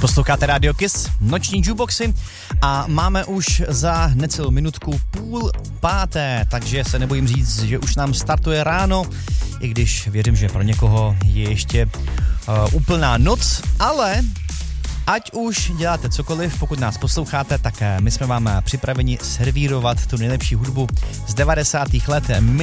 Posloucháte Radio Kiss, noční jukeboxy a máme už za necelou minutku 4:30, takže se nebojím říct, že už nám startuje ráno, i když věřím, že pro někoho je ještě úplná noc, ale ať už děláte cokoliv, pokud nás posloucháte, tak my jsme vám připraveni servírovat tu nejlepší hudbu z 90. let